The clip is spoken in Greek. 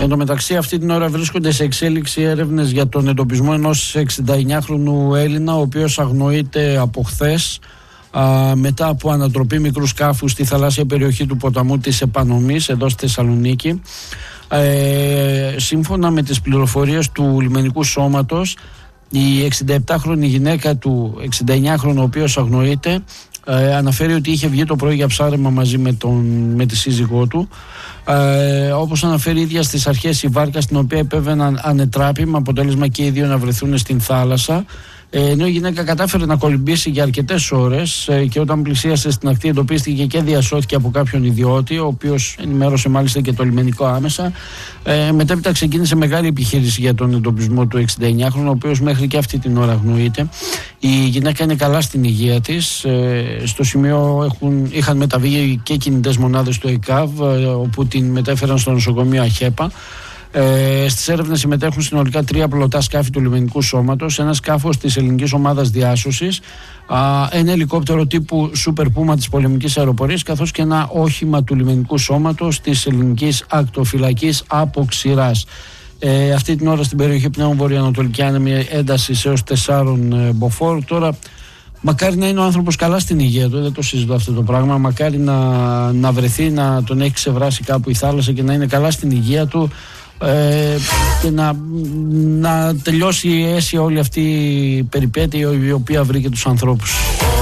Εν τω μεταξύ, αυτή την ώρα βρίσκονται σε εξέλιξη έρευνες για τον εντοπισμό ενός 69χρονου Έλληνα, ο οποίος αγνοείται από χθες μετά από ανατροπή μικρού σκάφου στη θαλάσσια περιοχή του ποταμού της Επανομής εδώ στη Θεσσαλονίκη. Σύμφωνα με τις πληροφορίες του λιμενικού σώματος, η 67χρονη γυναίκα του 69χρονου, ο οποίος αγνοείται, αναφέρει ότι είχε βγει το πρωί για ψάρεμα μαζί με τη σύζυγό του. Όπως αναφέρει η ίδια στις αρχές, η βάρκα στην οποία επέβαιναν ανετράπη, με αποτέλεσμα και οι δύο να βρεθούν στην θάλασσα, ενώ η γυναίκα κατάφερε να κολυμπήσει για αρκετές ώρες και όταν πλησίασε στην ακτή εντοπίστηκε και διασώθηκε από κάποιον ιδιώτη, ο οποίος ενημέρωσε μάλιστα και το λιμενικό άμεσα. Μετέπειτα ξεκίνησε μεγάλη επιχείρηση για τον εντοπισμό του 69χρονου, ο οποίος μέχρι και αυτή την ώρα αγνοείται. Η γυναίκα είναι καλά στην υγεία της. Στο σημείο είχαν μεταβεί και κινητές μονάδες του ΕΚΑΒ, όπου την μετέφεραν στο νοσοκομείο Αχέπα. Στις έρευνες συμμετέχουν συνολικά 3 πλωτά σκάφη του λιμενικού σώματος, ένα σκάφος της ελληνικής ομάδας διάσωσης, ένα ελικόπτερο τύπου Super Puma της πολεμικής αεροπορίας, καθώς και ένα όχημα του λιμενικού σώματος της ελληνικής ακτοφυλακής από ξηράς. Αυτή την ώρα στην περιοχή Πνέων Βορειοανατολική άνεμη έντασης έως 4 μποφόρ. Τώρα, μακάρι να είναι ο άνθρωπος καλά στην υγεία του, δεν το συζητώ αυτό το πράγμα. Μακάρι να βρεθεί, να τον έχει ξεβράσει κάπου η θάλασσα και να είναι καλά στην υγεία του, και να τελειώσει αίσια όλη αυτή η περιπέτεια η οποία βρήκε τους ανθρώπους.